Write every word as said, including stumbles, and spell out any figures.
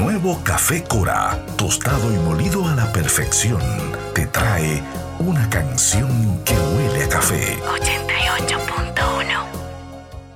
nuevo Café Cora, tostado y molido a la perfección, te trae una canción que huele a café. ochenta